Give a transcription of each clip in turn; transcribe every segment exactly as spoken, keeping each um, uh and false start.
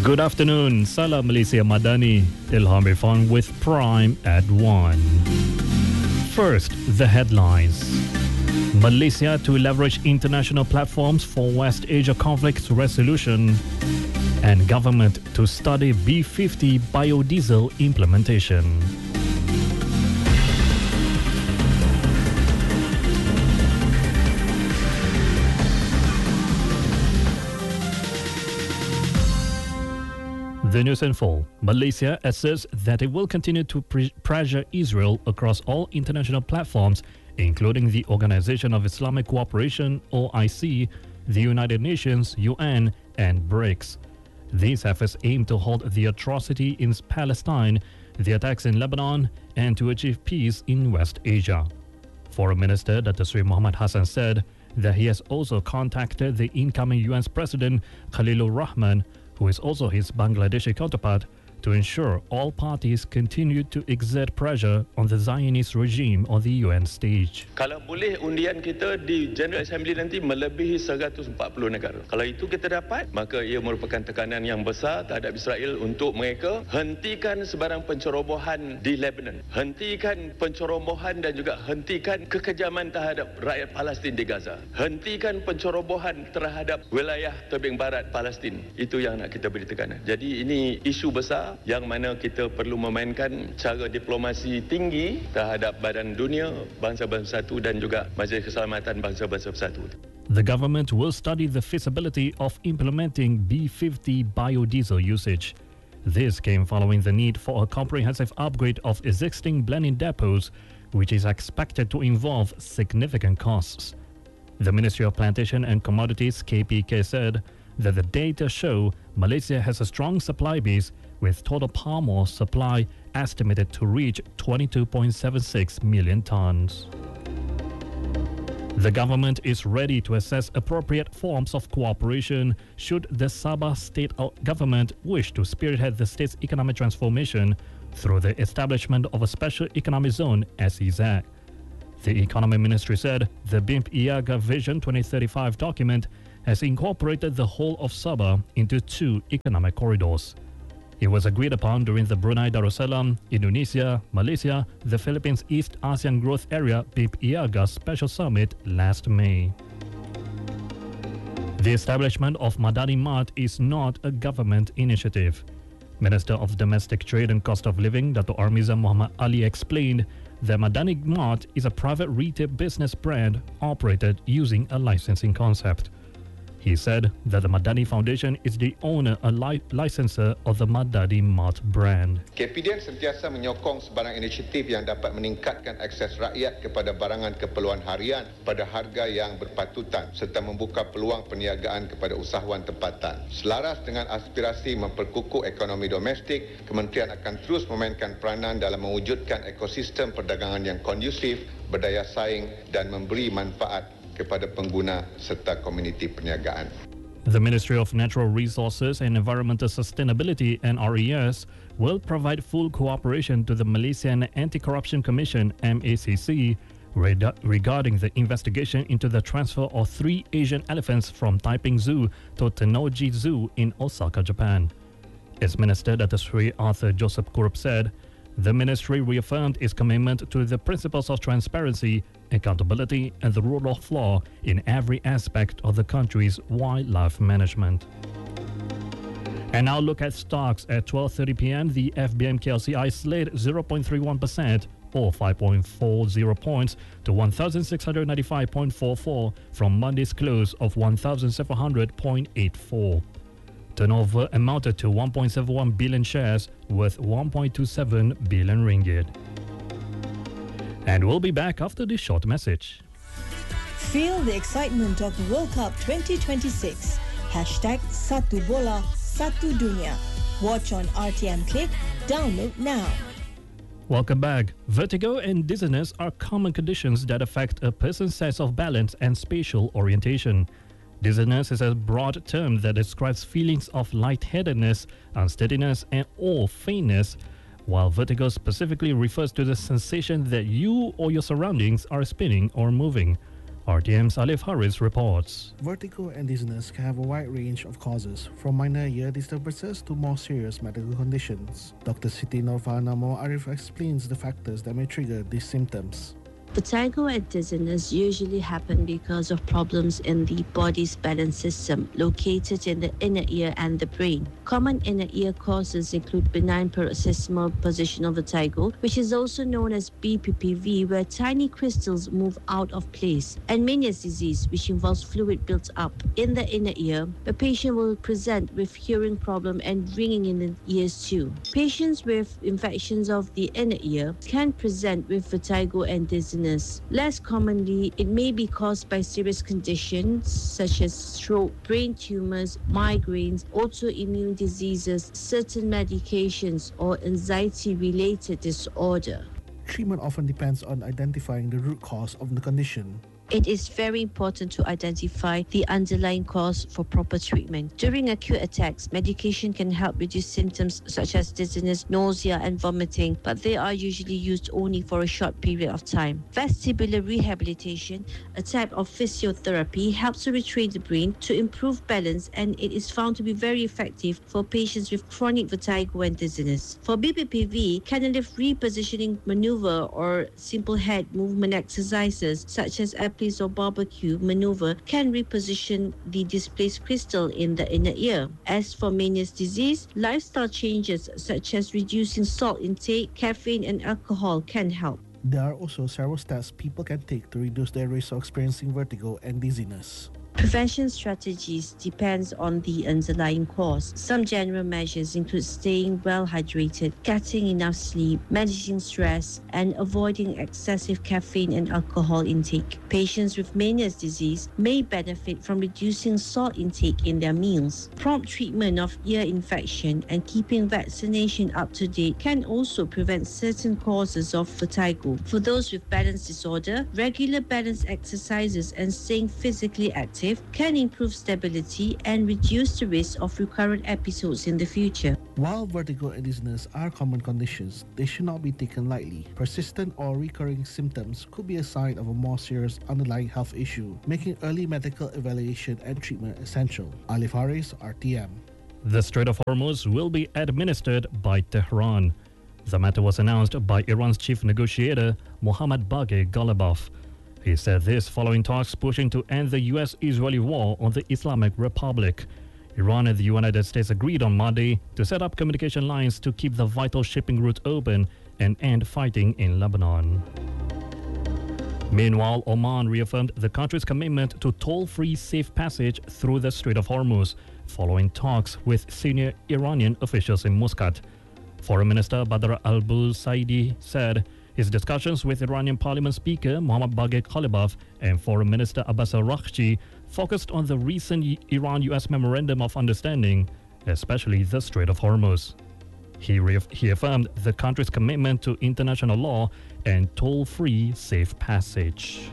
Good afternoon, Salam Malaysia Madani, Ilham Irfan with Prime at one. First, the headlines. Malaysia to leverage international platforms for West Asia conflict resolution, and government to study B fifty biodiesel implementation. The news in full. Malaysia asserts that it will continue to pre- pressure Israel across all international platforms, including the Organization of Islamic Cooperation, O I C, the United Nations, U N, and BRICS. These efforts aim to halt the atrocity in Palestine, the attacks in Lebanon, and to achieve peace in West Asia. Foreign Minister Dato Sri Muhammad Hassan said that he has also contacted the incoming U N President Khalilur Rahman, who is also his Bangladeshi counterpart, to ensure all parties continue to exert pressure on the Zionist regime on the U N stage. Kalau boleh undian kita di General Assembly nanti melebihi seratus empat puluh negara. Kalau itu kita dapat, maka ia merupakan tekanan yang besar terhadap Israel untuk mereka hentikan sebarang pencerobohan di Lebanon. Hentikan pencerobohan dan juga hentikan kekejaman terhadap rakyat Palestin di Gaza. Hentikan pencerobohan terhadap wilayah tebing barat Palestin. Itu yang nak kita beri tekanan. Jadi ini isu besar yang mana kita perlu memainkan cara diplomasi tinggi terhadap Badan Dunia, Bangsa-Bangsa Bersatu dan juga Majlis Keselamatan Bangsa-Bangsa Bersatu. The government will study the feasibility of implementing B fifty biodiesel usage. This came following the need for a comprehensive upgrade of existing blending depots, which is expected to involve significant costs. The Ministry of Plantation and Commodities, K P K, said that the data show Malaysia has a strong supply base, with total palm oil supply estimated to reach twenty-two point seven six million tons. The government is ready to assess appropriate forms of cooperation should the Sabah state government wish to spearhead the state's economic transformation through the establishment of a special economic zone, S E Z. The Economy Ministry said the B I M P I A G A Vision twenty thirty-five document has incorporated the whole of Sabah into two economic corridors. It was agreed upon during the Brunei Darussalam, Indonesia, Malaysia, the Philippines East ASEAN Growth Area B I M P I A G A Special Summit last May. The establishment of Madani Mart is not a government initiative. Minister of Domestic Trade and Cost of Living, Dato Armiza Muhammad Ali, explained that Madani Mart is a private retail business brand operated using a licensing concept. He said that the Madani Foundation is the owner and li- licensor of the Madani Mart brand. K P D N sentiasa menyokong sebarang inisiatif yang dapat meningkatkan akses rakyat kepada barangan keperluan harian pada harga yang berpatutan serta membuka peluang perniagaan kepada usahawan tempatan. Selaras dengan aspirasi memperkukuh ekonomi domestik, Kementerian akan terus memainkan peranan dalam mewujudkan ekosistem perdagangan yang kondusif, berdaya saing dan memberi manfaat kepada pengguna serta komuniti perniagaan. The Ministry of Natural Resources and Environmental Sustainability, N R E S, will provide full cooperation to the Malaysian Anti-Corruption Commission, M A C C, reg- regarding the investigation into the transfer of three Asian elephants from Taiping Zoo to Tennoji Zoo in Osaka, Japan. Its Minister, Dato Sri Arthur Joseph Kurup, said the ministry reaffirmed its commitment to the principles of transparency, accountability, and the rule of law in every aspect of the country's wildlife management. And now look at stocks. At twelve thirty p.m., the F B M K L C I slid zero point three one percent or five point four zero points to one thousand six hundred ninety-five point four four from Monday's close of one thousand seven hundred point eight four. Turnover amounted to one point seven one billion shares worth one point two seven billion ringgit. And we'll be back after this short message. Feel the excitement of World Cup twenty twenty-six. Hashtag Satu Bola, Satu Dunia. Watch on R T M Click. Download now. Welcome back. Vertigo and dizziness are common conditions that affect a person's sense of balance and spatial orientation. Dizziness is a broad term that describes feelings of lightheadedness, unsteadiness, and or faintness, while vertigo specifically refers to the sensation that you or your surroundings are spinning or moving. R T M's Alif Haris reports. Vertigo and dizziness can have a wide range of causes, from minor ear disturbances to more serious medical conditions. Doctor Siti Norfana Mo Arif explains the factors that may trigger these symptoms. Vertigo and dizziness usually happen because of problems in the body's balance system located in the inner ear and the brain. Common inner ear causes include benign paroxysmal positional vertigo, which is also known as B P P V, where tiny crystals move out of place, and Meniere's disease, which involves fluid built up in the inner ear. The patient will present with hearing problem and ringing in the ears too. Patients with infections of the inner ear can present with vertigo and dizziness. Less commonly, it may be caused by serious conditions such as stroke, brain tumors, migraines, autoimmune diseases, certain medications, or anxiety-related disorder. Treatment often depends on identifying the root cause of the condition. It is very important to identify the underlying cause for proper treatment. During acute attacks, medication can help reduce symptoms such as dizziness, nausea, and vomiting, but they are usually used only for a short period of time. Vestibular rehabilitation, a type of physiotherapy, helps to retrain the brain to improve balance, and it is found to be very effective for patients with chronic vertigo and dizziness. For B P P V, canalift repositioning maneuver or simple head movement exercises such as or barbecue maneuver can reposition the displaced crystal in the inner ear. As for Meniere's disease, lifestyle changes such as reducing salt intake, caffeine, and alcohol can help. There are also several steps people can take to reduce their risk of experiencing vertigo and dizziness. Prevention strategies depends on the underlying cause. Some general measures include staying well hydrated, getting enough sleep, managing stress, and avoiding excessive caffeine and alcohol intake. Patients with Meniere's disease may benefit from reducing salt intake in their meals. Prompt treatment of ear infection and keeping vaccination up to date can also prevent certain causes of vertigo. For those with balance disorder, regular balance exercises and staying physically active can improve stability and reduce the risk of recurrent episodes in the future. While vertigo and dizziness are common conditions, they should not be taken lightly. Persistent or recurring symptoms could be a sign of a more serious underlying health issue, making early medical evaluation and treatment essential. Alif Haris, R T M. The Strait of Hormuz will be administered by Tehran. The matter was announced by Iran's chief negotiator, Mohammad Bagher Ghalibaf. He said this following talks pushing to end the U S-Israeli war on the Islamic Republic. Iran and the United States agreed on Monday to set up communication lines to keep the vital shipping route open and end fighting in Lebanon. Meanwhile, Oman reaffirmed the country's commitment to toll-free safe passage through the Strait of Hormuz, following talks with senior Iranian officials in Muscat. Foreign Minister Badr al-Busaidi said his discussions with Iranian Parliament Speaker Mohammad Bagher Ghalibaf and Foreign Minister Abbas Araghchi focused on the recent Iran-U S Memorandum of Understanding, especially the Strait of Hormuz. He, re- he affirmed the country's commitment to international law and toll-free safe passage.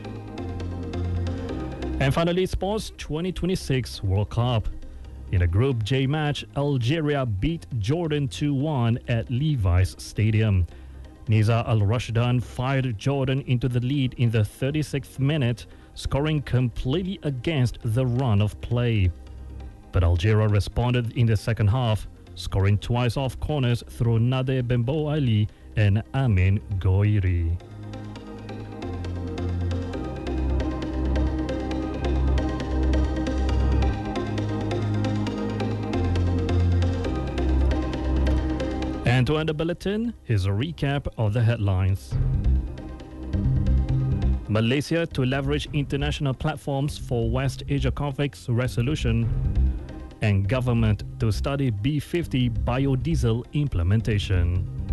And finally, Sports twenty twenty-six World Cup. In a Group J match, Algeria beat Jordan two one at Levi's Stadium. Nizar Al-Rashdan fired Jordan into the lead in the thirty-sixth minute, scoring completely against the run of play. But Algeria responded in the second half, scoring twice off corners through Nade Bembo Ali and Amin Gouiri. And to end the bulletin, here's a recap of the headlines. Malaysia to leverage international platforms for West Asia conflicts resolution. And government to study B fifty biodiesel implementation.